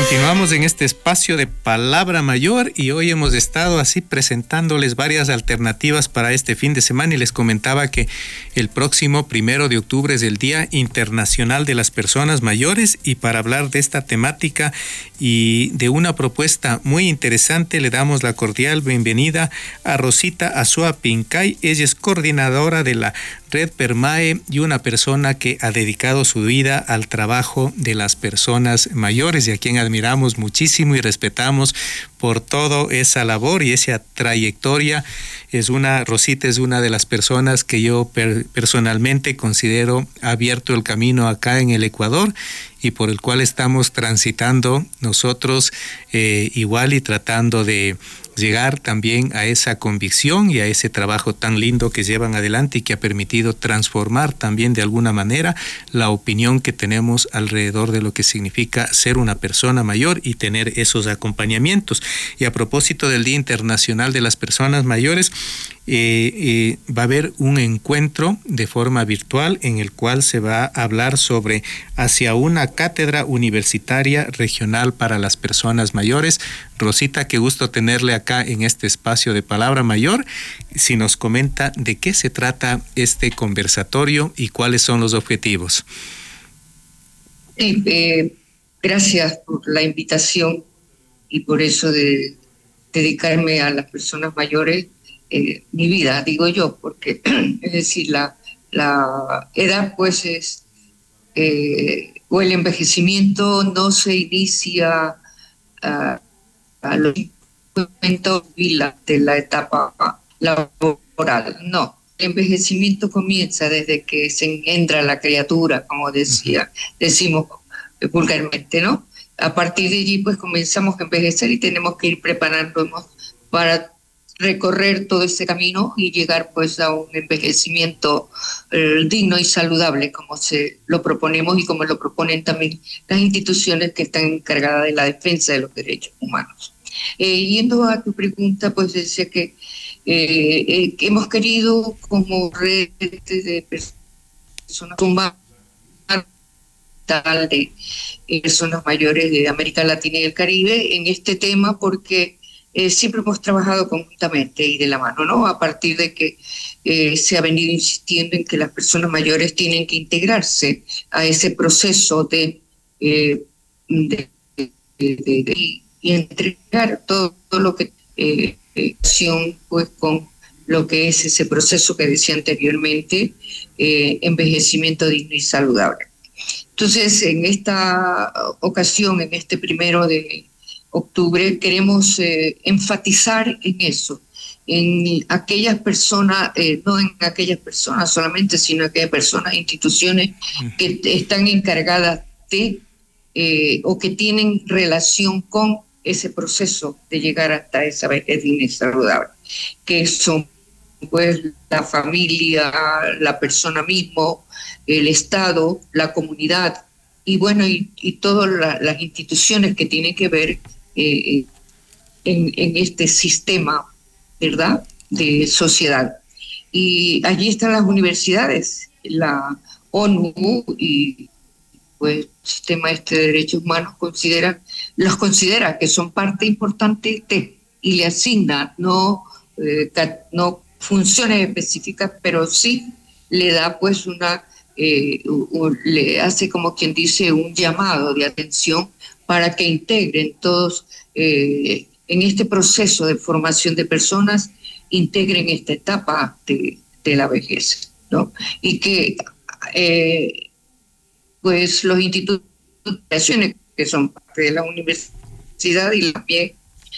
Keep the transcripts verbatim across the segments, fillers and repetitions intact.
Continuamos en este espacio de Palabra Mayor y hoy hemos estado así presentándoles varias alternativas para este fin de semana y les comentaba que el próximo primero de octubre es el Día Internacional de las Personas Mayores, y para hablar de esta temática y de una propuesta muy interesante le damos la cordial bienvenida a Rosita Azúa Pincay. Ella es coordinadora de la Red Permae y una persona que ha dedicado su vida al trabajo de las personas mayores y a quien admiramos muchísimo y respetamos por toda esa labor y esa trayectoria. Es una, Rosita es una de las personas que yo per, personalmente considero ha abierto el camino acá en el Ecuador y por el cual estamos transitando nosotros eh, igual y tratando de llegar también a esa convicción y a ese trabajo tan lindo que llevan adelante y que ha permitido transformar también de alguna manera la opinión que tenemos alrededor de lo que significa ser una persona mayor y tener esos acompañamientos. Y a propósito del Día Internacional de las Personas Mayores, Eh, eh, va a haber un encuentro de forma virtual en el cual se va a hablar sobre hacia una cátedra universitaria regional para las personas mayores. Rosita, qué gusto tenerle acá en este espacio de Palabra Mayor. Si nos comenta de qué se trata este conversatorio y cuáles son los objetivos. Sí, eh, gracias por la invitación y por eso de dedicarme a las personas mayores. Eh, mi vida, digo yo, porque es decir, la, la edad pues es, eh, o el envejecimiento no se inicia uh, a los cincuenta de la etapa laboral, no. El envejecimiento comienza desde que se engendra la criatura, como decía, decimos vulgarmente, ¿no? A partir de allí pues comenzamos a envejecer y tenemos que ir preparándonos para recorrer todo ese camino y llegar pues a un envejecimiento eh, digno y saludable, como se lo proponemos y como lo proponen también las instituciones que están encargadas de la defensa de los derechos humanos. Eh, yendo a tu pregunta, pues decía que, eh, eh, que hemos querido como red de personas humanas de eh, personas mayores de América Latina y el Caribe en este tema porque Eh, siempre hemos trabajado conjuntamente y de la mano, ¿no? A partir de que eh, se ha venido insistiendo en que las personas mayores tienen que integrarse a ese proceso de, eh, de, de, de, de y entregar todo, todo lo que eh, pues con lo que es ese proceso que decía anteriormente, eh, envejecimiento digno y saludable. Entonces, en esta ocasión, en este primero de octubre, queremos eh, enfatizar en eso, en aquellas personas, eh, no en aquellas personas solamente, sino en aquellas personas e instituciones que están encargadas de eh, o que tienen relación con ese proceso de llegar hasta esa vejez digna y saludable, que son pues la familia, la persona mismo, el Estado, la comunidad y bueno, y, y todas la, las instituciones que tienen que ver Eh, en, en este sistema, ¿verdad?, de sociedad. Y allí están las universidades, la ONU y pues el sistema este de derechos humanos considera, los considera que son parte importante de, y le asigna no, eh, no funciones específicas, pero sí le da pues una, eh, un, le hace como quien dice un llamado de atención para que integren todos eh, en este proceso de formación de personas, integren esta etapa de, de la vejez, ¿no? Y que eh, pues los institutos que son parte de la universidad y también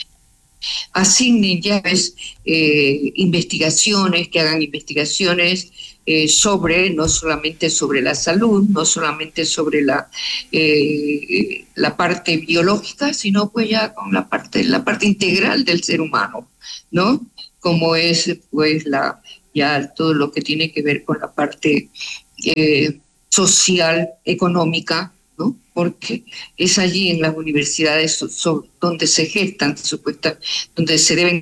asignen ya ves, eh, investigaciones, que hagan investigaciones eh, sobre, no solamente sobre la salud, no solamente sobre la, eh, la parte biológica, sino pues ya con la parte, la parte integral del ser humano, ¿no? Como es pues la, ya todo lo que tiene que ver con la parte eh, social, económica, ¿no? Porque es allí en las universidades so, so, donde se gestan, supuesta, donde se deben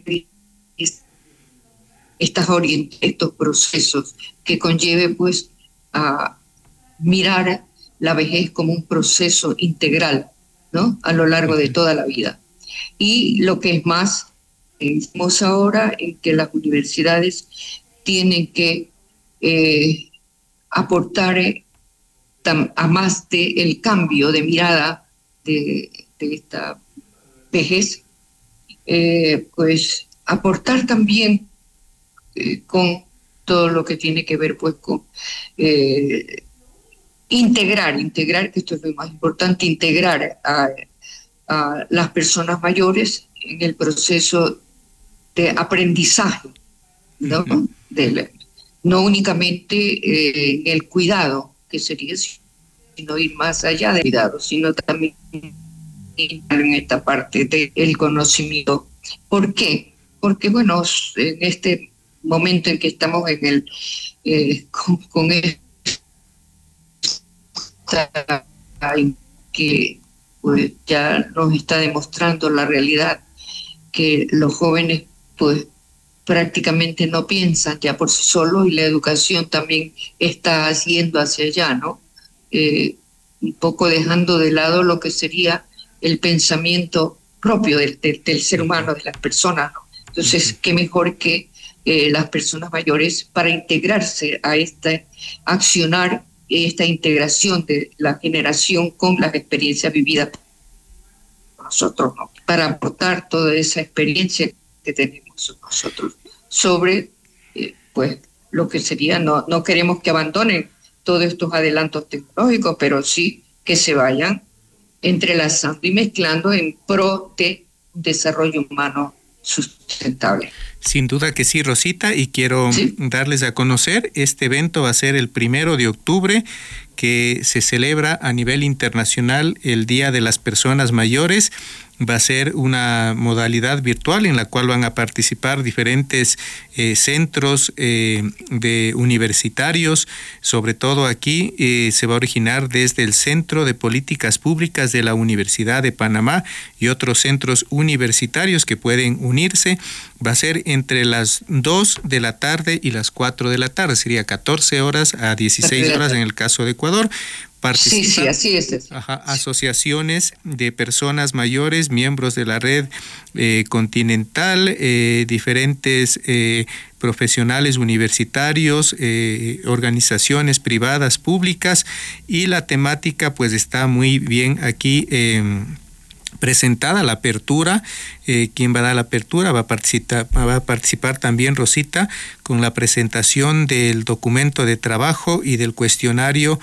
estas orient, estos procesos que conlleve pues a mirar la vejez como un proceso integral, ¿no? A lo largo de toda la vida. Y lo que es más, estamos ahora en que las universidades tienen que eh, aportar eh, tam, a más del cambio de mirada de, de esta vejez, eh, pues aportar también eh, con todo lo que tiene que ver pues con eh, integrar, integrar, que esto es lo más importante, integrar a, a las personas mayores en el proceso de aprendizaje, ¿no? Uh-huh. De la, no únicamente eh, en el cuidado, que sería, sino ir más allá del cuidado, sino también en esta parte del conocimiento. ¿Por qué? Porque, bueno, en este momento en que estamos en el eh, con, con esta que pues ya nos está demostrando la realidad que los jóvenes pues prácticamente no piensan ya por sí solos y la educación también está yendo hacia allá, ¿no? Eh, un poco dejando de lado lo que sería el pensamiento propio del, del, del ser humano, de las personas, ¿no? Entonces, qué mejor que eh, las personas mayores para integrarse a este accionar, esta integración de la generación con las experiencias vividas por nosotros, ¿no? Para aportar toda esa experiencia que tenemos nosotros sobre eh, pues lo que sería, no, no queremos que abandonen todos estos adelantos tecnológicos, pero sí que se vayan entrelazando y mezclando en pro de desarrollo humano sustentable. Sin duda que sí, Rosita, y quiero ¿Sí? darles a conocer, este evento va a ser el primero de octubre, que se celebra a nivel internacional el Día de las Personas Mayores. Va a ser una modalidad virtual en la cual van a participar diferentes eh, centros eh, de universitarios. Sobre todo aquí eh, se va a originar desde el Centro de Políticas Públicas de la Universidad de Panamá y otros centros universitarios que pueden unirse. Va a ser entre las dos de la tarde y las cuatro de la tarde. Sería catorce horas a dieciséis horas en el caso de Ecuador. Sí, sí, así es. Ajá, asociaciones de personas mayores, miembros de la red eh, continental, eh, diferentes eh, profesionales universitarios, eh, organizaciones privadas, públicas, y la temática pues está muy bien aquí eh, presentada, la apertura. Eh, ¿Quién va a dar la apertura? Va a participar, va a participar también Rosita con la presentación del documento de trabajo y del cuestionario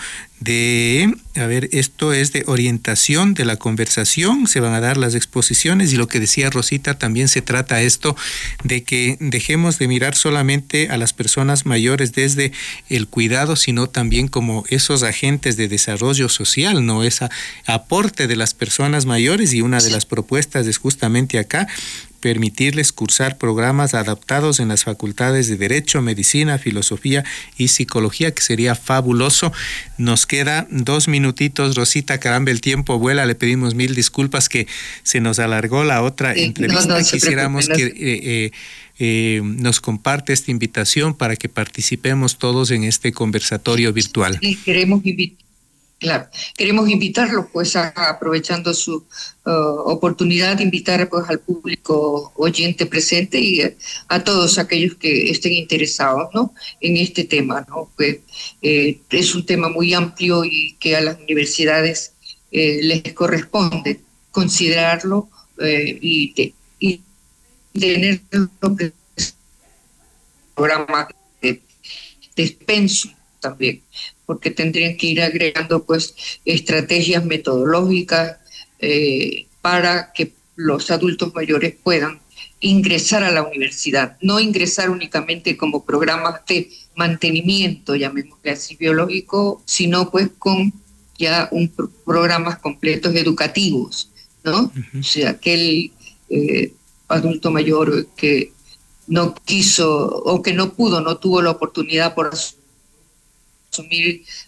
de, a ver, esto es de orientación de la conversación. Se van a dar las exposiciones y lo que decía Rosita, también se trata esto de que dejemos de mirar solamente a las personas mayores desde el cuidado, sino también como esos agentes de desarrollo social, ¿no? Ese aporte de las personas mayores, y una de las propuestas es justamente acá permitirles cursar programas adaptados en las facultades de Derecho, Medicina, Filosofía y Psicología, que sería fabuloso. Nos queda dos minutitos, Rosita, caramba, el tiempo vuela, le pedimos mil disculpas que se nos alargó la otra sí, entrevista. No, no, Quisiéramos que eh, eh, eh, nos comparte esta invitación para que participemos todos en este conversatorio virtual. Sí, queremos invitar. Claro, queremos invitarlos, pues, a, aprovechando su uh, oportunidad, invitar pues al público oyente presente y a, a todos aquellos que estén interesados, ¿no?, en este tema, ¿no? Que eh, es un tema muy amplio y que a las universidades eh, les corresponde considerarlo eh, y, te, y tener programas de, de pensum también, porque tendrían que ir agregando pues estrategias metodológicas eh, para que los adultos mayores puedan ingresar a la universidad, no ingresar únicamente como programas de mantenimiento, llamémosle así, biológico, sino pues con ya un pro programas completos educativos, ¿no? Uh-huh. O sea, aquel eh, adulto mayor que no quiso o que no pudo, no tuvo la oportunidad por asumir